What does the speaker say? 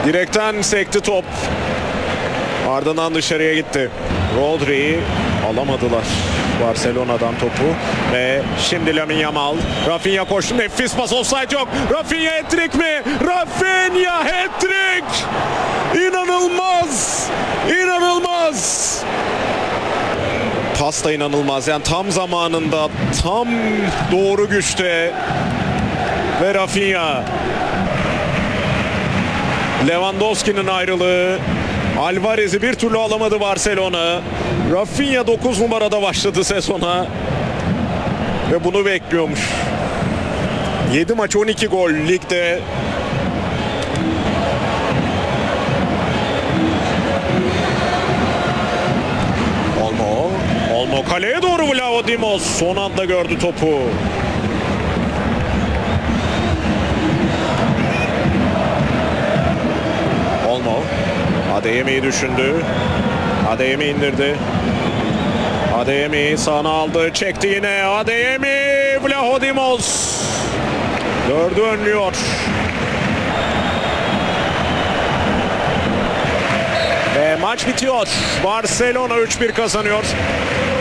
Direkten sekti top. Ardından dışarıya gitti. Rodri'yi alamadılar Barcelona'dan topu. Ve şimdi Lamine Yamal. Rafinha koştu. Nefis pas, offside yok. Rafinha hat-trick mi? Rafinha hat-trick! İnanılmaz! İnanılmaz! Pas da inanılmaz. Yani tam zamanında, tam doğru güçte. Ve Rafinha. Lewandowski'nin ayrılığı. Alvarez'i bir türlü alamadı Barcelona. Rafinha 9 numarada başladı sezona. Ve bunu bekliyormuş. 7 maç 12 gol ligde. Olmo kaleye doğru Vlaho Dimos. Son anda gördü topu. Olmo. Adeyemi'yi düşündü. Adeyemi indirdi. Adeyemi sağına aldı. Çekti yine. Adeyemi. Vlaho Dimos. 4'ü önlüyor. Ve maç bitiyor. Barcelona 3-1 kazanıyor.